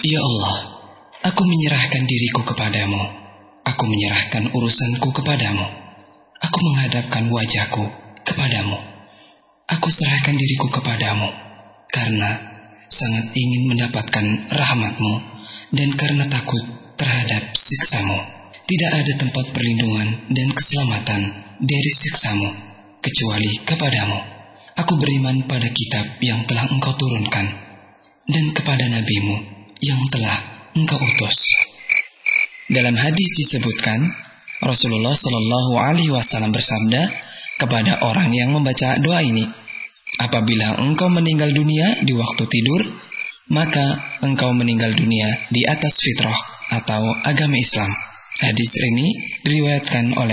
Ya Allah, aku menyerahkan diriku kepadamu. Aku menyerahkan urusanku kepadamu. Aku menghadapkan wajahku kepadamu. Aku serahkan diriku kepadamu, karena sangat ingin mendapatkan rahmat-Mu dan karena takut terhadap siksa-Mu. Tidak ada tempat perlindungan dan keselamatan dari siksa-Mu kecuali kepadamu. Aku beriman pada kitab yang telah Engkau turunkan dan kepada nabi-Mu yang telah Engkau utus. Dalam hadis disebutkan, Rasulullah Shallallahu Alaihi Wasallam bersabda kepada orang yang membaca doa ini, apabila engkau meninggal dunia di waktu tidur, maka engkau meninggal dunia di atas fitrah atau agama Islam. Hadis ini diriwayatkan oleh